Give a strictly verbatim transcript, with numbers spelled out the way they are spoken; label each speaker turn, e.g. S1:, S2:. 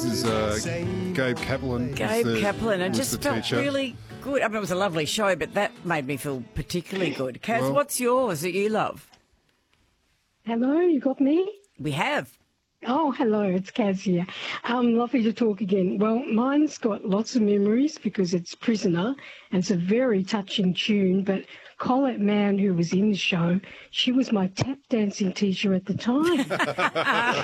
S1: is uh, Gabe Kaplan.
S2: Gabe
S1: the,
S2: Kaplan. It just felt
S1: teacher.
S2: really good. I mean, it was a lovely show, but that made me feel particularly good. Kaz,
S1: Well,
S2: what's yours that you love?
S3: Hello, you got me?
S2: We have.
S3: Oh, hello, it's Kaz here. Um, lovely to talk again. Well, mine's got lots of memories because it's Prisoner, and it's a very touching tune, but Colette Mann, who was in the show, she was my tap dancing teacher at the time.